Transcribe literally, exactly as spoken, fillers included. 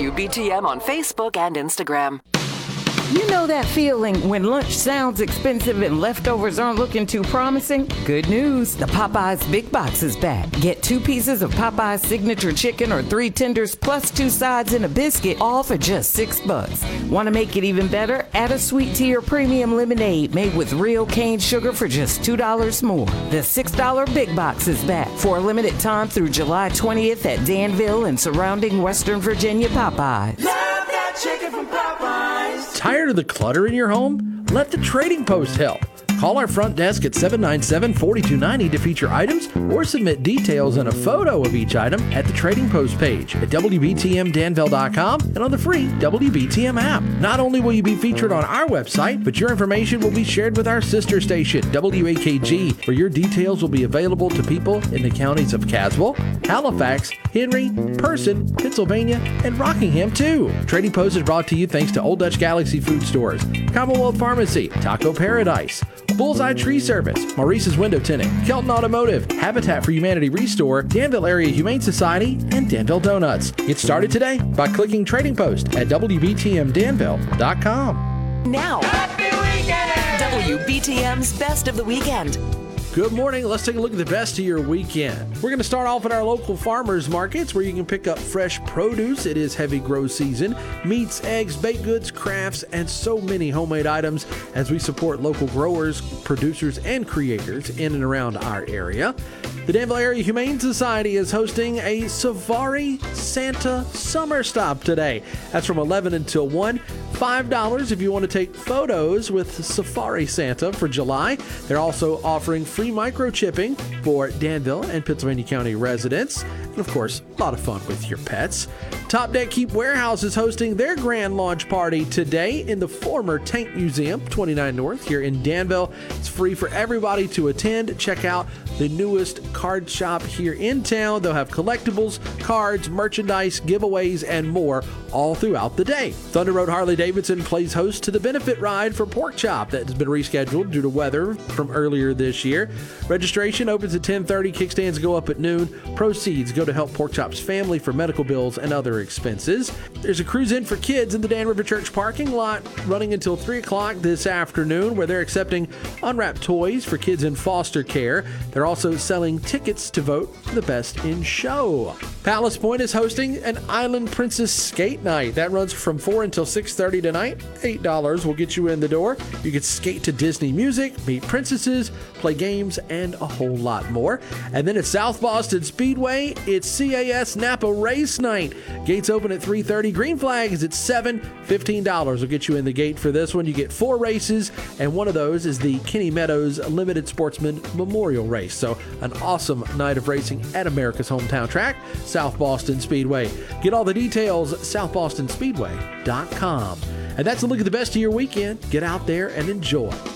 W B T M on Facebook and Instagram. You know that feeling when lunch sounds expensive and leftovers aren't looking too promising? Good news, the Popeyes Big Box is back. Get two pieces of Popeyes signature chicken or three tenders plus two sides and a biscuit, all for just six bucks. Want to make it even better? Add a sweet tea or premium lemonade made with real cane sugar for just two dollars more. The six dollar Big Box is back for a limited time through July twentieth at Danville and surrounding Western Virginia Popeyes. Love that chicken from Popeyes. Tired of the clutter in your home? Let the Trading Post help. Call our front desk at seven nine seven, four two nine zero to feature items or submit details and a photo of each item at the Trading Post page at W B T M Danville dot com and on the free W B T M app. Not only will you be featured on our website, but your information will be shared with our sister station, W A K G, where your details will be available to people in the counties of Caswell, Halifax, Henry, Person, Pennsylvania, and Rockingham, too. Trading Post is brought to you thanks to Old Dutch Galaxy Food Stores, Commonwealth Pharmacy, Taco Paradise, Bullseye Tree Service, Maurice's Window Tinting, Kelton Automotive, Habitat for Humanity Restore, Danville Area Humane Society, and Danville Donuts. Get started today by clicking Trading Post at W B T M Danville dot com. Now, Happy weekend! W B T M's Best of the Weekend. Good morning. Let's take a look at the best of your weekend. We're going to start off at our local farmers markets where you can pick up fresh produce. It is heavy grow season. Meats, eggs, baked goods, crafts, and so many homemade items as we support local growers, producers, and creators in and around our area. The Danville Area Humane Society is hosting a Safari Santa Summer Stop today. That's from eleven until one. five dollars if you want to take photos with Safari Santa for July. They're also offering free microchipping for Danville and Pennsylvania County residents. And of course, a lot of fun with your pets. Top Deck Keep Warehouse is hosting their grand launch party today in the former Tank Museum, twenty-nine North here in Danville. It's free for everybody to attend. Check out the newest card shop here in town. They'll have collectibles, cards, merchandise, giveaways, and more all throughout the day. Thunder Road Harley Davidson plays host to the benefit ride for Pork Chop that has been rescheduled due to weather from earlier this year. Registration opens at ten thirty. Kickstands go up at noon. Proceeds go to help Pork Chop's family for medical bills and other expenses. There's a cruise in for kids in the Dan River Church parking lot running until three o'clock this afternoon where they're accepting unwrapped toys for kids in foster care. They're also selling tickets to vote for the best in show. Palace Point is hosting an Island Princess Skate Night. That runs from four until six thirty tonight. eight dollars will get you in the door. You can skate to Disney music, meet princesses, play games, and a whole lot more. And then at South Boston Speedway, it's C A S Napa Race Night. Gates open at three thirty. Green flag is at seven. fifteen dollars will get you in the gate for this one. You get four races, and one of those is the Kenny Meadows Limited Sportsman Memorial Race. So an awesome night of racing at America's hometown track, South Boston Speedway. Get all the details at south boston speedway dot com. And that's a look at the best of your weekend. Get out there and enjoy.